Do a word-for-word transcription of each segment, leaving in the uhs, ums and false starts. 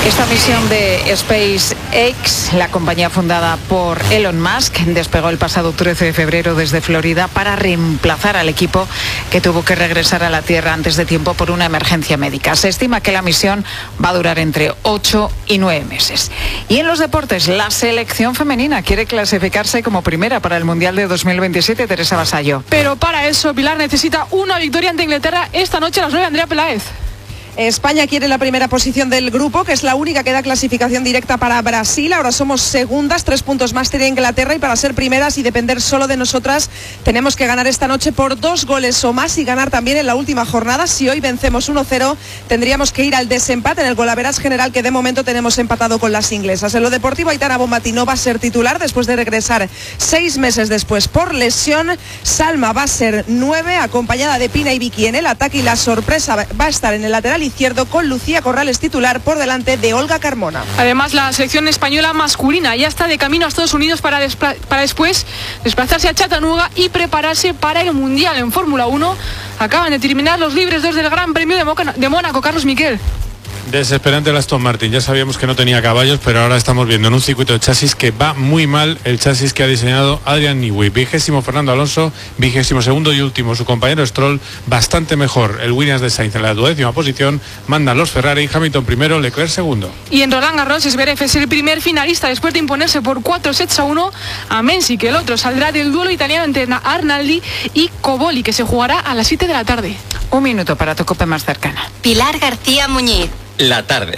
Esta misión de SpaceX, la compañía fundada por Elon Musk, despegó el pasado trece de febrero desde Florida para reemplazar al equipo que tuvo que regresar a la Tierra antes de tiempo por una emergencia médica. Se estima que la misión va a durar entre ocho y nueve meses. Y en los deportes, la selección femenina quiere clasificarse como primera para el Mundial de dos mil veintisiete, Teresa Vasallo. Pero para eso, Pilar necesita una victoria ante Inglaterra esta noche a las nueve, Andrea Peláez. España quiere la primera posición del grupo, que es la única que da clasificación directa para Brasil. Ahora somos segundas, tres puntos más tiene Inglaterra, y para ser primeras y depender solo de nosotras tenemos que ganar esta noche por dos goles o más y ganar también en la última jornada. Si hoy vencemos uno cero, tendríamos que ir al desempate en el golaveras general, que de momento tenemos empatado con las inglesas. En lo deportivo, Aitana Bonmatí no va a ser titular después de regresar seis meses después por lesión. Salma va a ser nueve, acompañada de Pina y Vicky en el ataque, y la sorpresa va a estar en el lateral izquierdo con Lucía Corrales titular por delante de Olga Carmona. Además, la selección española masculina ya está de camino a Estados Unidos para, para después desplazarse a Chattanooga y prepararse para el Mundial en Fórmula uno. Acaban de terminar los libres dos del Gran Premio de, Moca, de Mónaco. Carlos Miquel. Desesperante el Aston Martin, ya sabíamos que no tenía caballos, pero ahora estamos viendo en un circuito de chasis que va muy mal el chasis que ha diseñado Adrian Newey. Vigésimo Fernando Alonso, vigésimo segundo y último su compañero Stroll, bastante mejor. El Williams de Sainz en la duodécima posición, mandan los Ferrari, Hamilton primero, Leclerc segundo. Y en Roland Garros, Zverev es el primer finalista después de imponerse por cuatro sets a uno a Menzi, que el otro saldrá del duelo italiano entre Arnaldi y Coboli, que se jugará a las siete de la tarde. Un minuto para tu cope más cercana. Pilar García Muñiz. La tarde.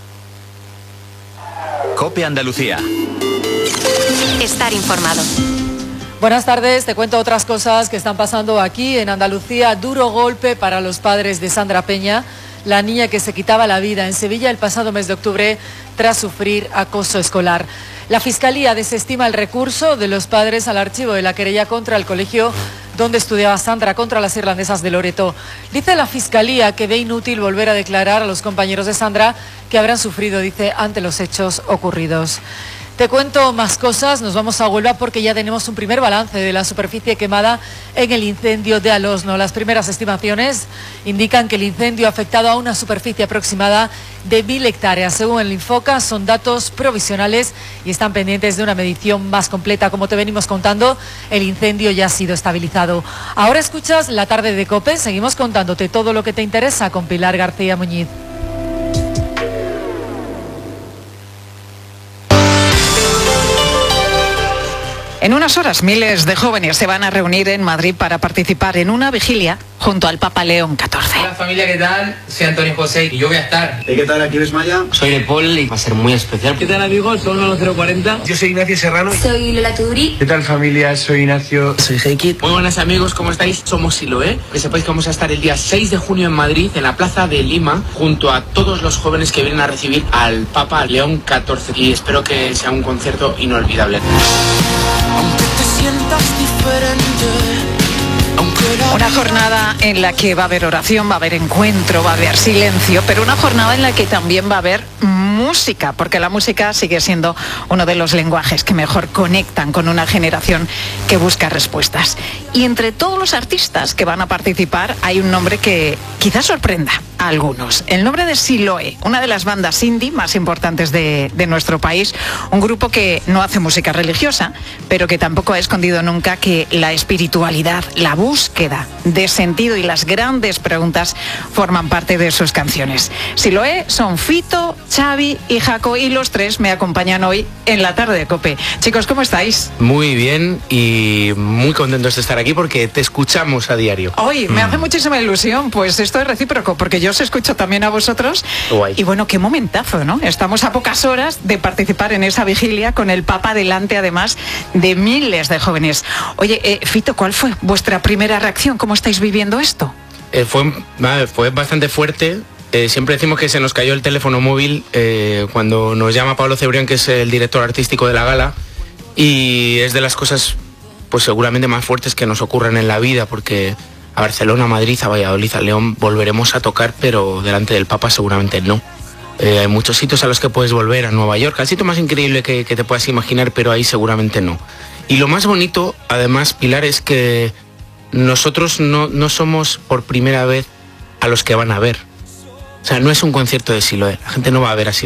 Cope Andalucía. Estar informado. Buenas tardes, te cuento otras cosas que están pasando aquí en Andalucía. Duro golpe para los padres de Sandra Peña, la niña que se quitaba la vida en Sevilla el pasado mes de octubre tras sufrir acoso escolar. La Fiscalía desestima el recurso de los padres al archivo de la querella contra el colegio donde estudiaba Sandra, contra las irlandesas de Loreto. Dice la Fiscalía que ve inútil volver a declarar a los compañeros de Sandra que habrán sufrido, dice, ante los hechos ocurridos. Te cuento más cosas, nos vamos a Huelva porque ya tenemos un primer balance de la superficie quemada en el incendio de Alosno. Las primeras estimaciones indican que el incendio ha afectado a una superficie aproximada de mil hectáreas. Según el Infoca, son datos provisionales y están pendientes de una medición más completa. Como te venimos contando, el incendio ya ha sido estabilizado. Ahora escuchas La Tarde de COPE, seguimos contándote todo lo que te interesa con Pilar García Muñiz. En unas horas, miles de jóvenes se van a reunir en Madrid para participar en una vigilia junto al Papa León catorce. Hola familia, ¿qué tal? Soy Antonio José y yo voy a estar. ¿Y qué tal? ¿Aquí eres Maya? Soy de Paul y va a ser muy especial. ¿Qué tal amigos? Soy uno cero cuarenta. Yo soy Ignacio Serrano. Soy Lola Tuduri. ¿Qué tal familia? Soy Ignacio. Soy Heikit. Muy buenas amigos, ¿cómo estáis? Somos Siloé. Que sepáis que vamos a estar el día seis de junio en Madrid, en la Plaza de Lima, junto a todos los jóvenes que vienen a recibir al Papa León catorce. Y espero que sea un concierto inolvidable. Una jornada en la que va a haber oración, va a haber encuentro, va a haber silencio, pero una jornada en la que también va a haber música, porque la música sigue siendo uno de los lenguajes que mejor conectan con una generación que busca respuestas. Y entre todos los artistas que van a participar hay un nombre que quizás sorprenda a algunos. El nombre de Siloé, una de las bandas indie más importantes de, de nuestro país, un grupo que no hace música religiosa, pero que tampoco ha escondido nunca que la espiritualidad, la búsqueda de sentido y las grandes preguntas forman parte de sus canciones. Siloé son Fito, Xavi y Jaco, y los tres me acompañan hoy en La Tarde de COPE. Chicos, ¿cómo estáis? Muy bien y muy contentos de estar aquí porque te escuchamos a diario. Hoy me mm. hace muchísima ilusión, pues esto es recíproco, porque yo os escucho también a vosotros. Guay. Y bueno, qué momentazo, ¿no? Estamos a pocas horas de participar en esa vigilia con el Papa delante, además, de miles de jóvenes. Oye, eh, Fito, ¿cuál fue vuestra primera reacción? ¿Cómo estáis viviendo esto? Eh, fue, fue bastante fuerte. Eh, siempre decimos que se nos cayó el teléfono móvil eh, cuando nos llama Pablo Cebrián, que es el director artístico de la gala, y es de las cosas pues seguramente más fuertes que nos ocurren en la vida, porque a Barcelona, a Madrid, a Valladolid, a León volveremos a tocar, pero delante del Papa seguramente no. Eh, hay muchos sitios a los que puedes volver, a Nueva York, al sitio más increíble que, que te puedas imaginar, pero ahí seguramente no. Y lo más bonito, además, Pilar, es que nosotros no, no somos por primera vez a los que van a ver. O sea, no es un concierto de Siloé, la gente no va a ver a Siloé.